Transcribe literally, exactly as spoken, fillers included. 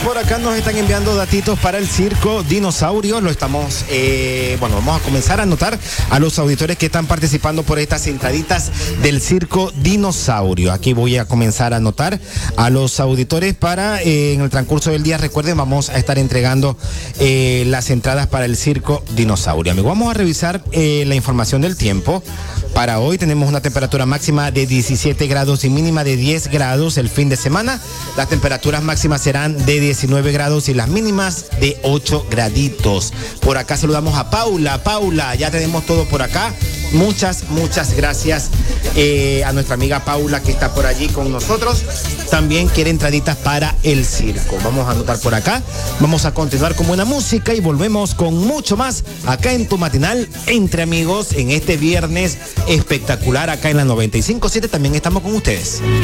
Por acá nos están enviando datitos para el circo Dinosaurio. Lo estamos, eh, bueno, vamos a comenzar a anotar a los auditores que están participando por estas entraditas del circo Dinosaurio. Aquí voy a comenzar a anotar a los auditores para, eh, en el transcurso del día, recuerden, vamos a estar entregando eh, las entradas para el circo Dinosaurio. Amigo, vamos a revisar eh, la información del tiempo. Para hoy tenemos una temperatura máxima de diecisiete grados y mínima de diez grados. El fin de semana las temperaturas máximas serán de diecinueve grados y las mínimas de ocho graditos. Por acá saludamos a Paula. Paula, ya tenemos todo por acá. Muchas, muchas gracias eh, a nuestra amiga Paula que está por allí con nosotros. También quiere entraditas para el circo. Vamos a anotar por acá. Vamos a continuar con buena música y volvemos con mucho más acá en tu matinal Entre Amigos en este viernes espectacular acá en la noventa y cinco punto siete. También estamos con ustedes.